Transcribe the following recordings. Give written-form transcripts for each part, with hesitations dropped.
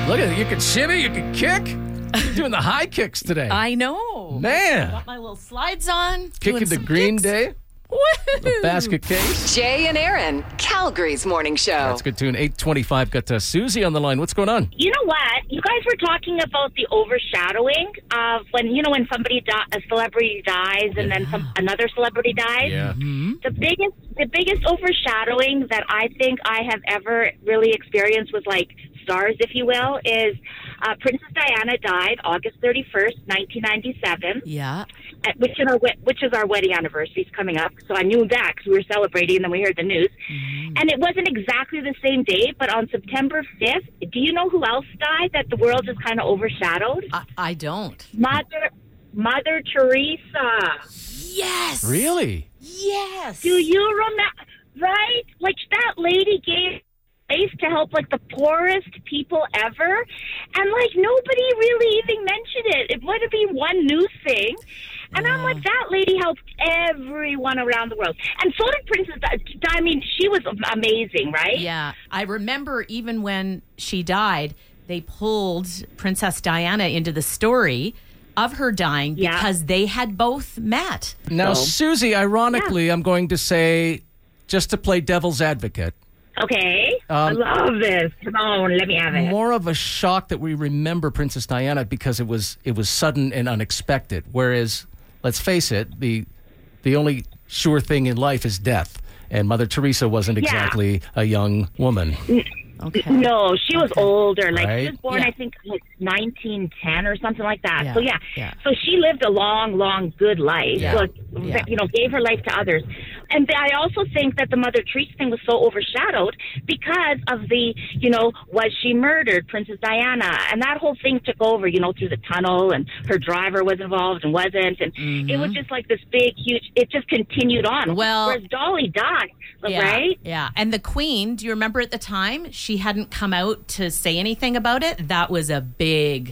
Look at it. You can shimmy, you can kick. You're doing the high kicks today. I know. Man. Got my little slides on. Kicking the Green kicks. Day. The basket case. Jay and Aaron, Calgary's morning show. That's a good tune. 8:25. Got Susie on the line. What's going on? You know what? You guys were talking about the overshadowing of when somebody a celebrity dies and then another celebrity dies. Yeah. Mm-hmm. The biggest overshadowing that I think I have ever really experienced with like stars, if you will, is Princess Diana died August 31st, 1997. Yeah. Which is our wedding anniversary is coming up. So I knew that because we were celebrating and then we heard the news. Mm-hmm. And it wasn't exactly the same day, but on September 5th, do you know who else died that the world just kind of overshadowed? I don't. Mother Teresa. Yes. Really? Yes. Do you remember? Right? Like that lady gave life to help like the poorest people ever, and like nobody really even mentioned it. It would have been one news thing, and I'm like, that lady helped everyone around the world, and so did Princess Di. I mean, she was amazing, right? Yeah. I remember even when she died, they pulled Princess Diana into the story of her dying because they had both met. Now, Susie, ironically, I'm going to say, just to play devil's advocate, Okay. I love this. Come on, let me have it. more of a shock that we remember Princess Diana because it was sudden and unexpected. Whereas, let's face it, the only sure thing in life is death. And Mother Teresa wasn't exactly a young woman. Okay. No, she was older. Like she was born, Yeah. I think, like 1910 or something like that. Yeah. So Yeah. so she lived a long, long, good life. Yeah. So, Yeah. gave her life to others. And I also think that the Mother Teresa thing was so overshadowed because of the, was she murdered, Princess Diana, and that whole thing took over, through the tunnel, and her driver was involved and wasn't, and it was just like this big, huge. It just continued on. Well, whereas Dolly died, right? Yeah. And the Queen, do you remember at the time she hadn't come out to say anything about it? That was a big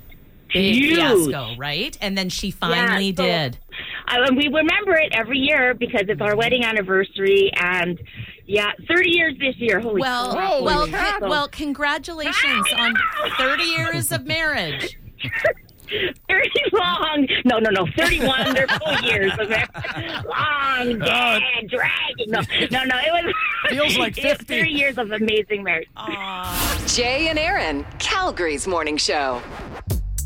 Huge. fiasco, right? And then she finally did. We remember it every year because it's our wedding anniversary, and 30 years this year. Holy crap. Well, congratulations on 30 years of marriage. 30 long. No. 31. They're full years of it. Long, dead, dragging. No. It was. Feels like 50. 30 years of amazing marriage. Jay and Aaron, Calgary's morning show.